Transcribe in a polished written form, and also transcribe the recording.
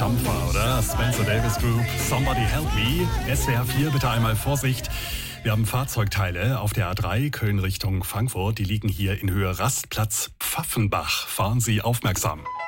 Dampfer, oder? Spencer Davis Group, Somebody Help Me. SWR 4, bitte einmal Vorsicht. Wir haben Fahrzeugteile auf der A3 Köln Richtung Frankfurt. Die liegen hier in Höhe Rastplatz Pfaffenbach. Fahren Sie aufmerksam.